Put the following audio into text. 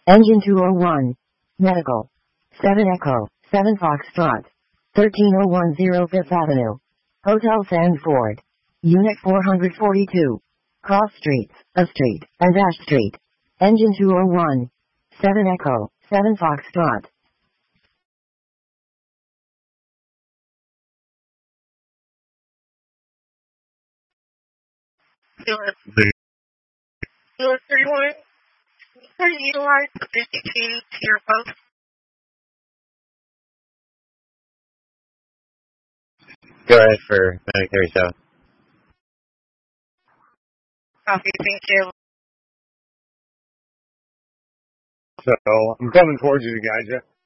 Engine 201. Medical. 7 Echo, 7 Foxtrot. 13010 Fifth Avenue. Hotel Sandford. Unit 442. Cross Streets, A Street, and Ash Street. Engine 201. 7 Echo, 7 Foxtrot. Unit 31. Can you utilize the 52 to your post? Go ahead for 937. Copy, thank you. So, I'm coming towards you, guys.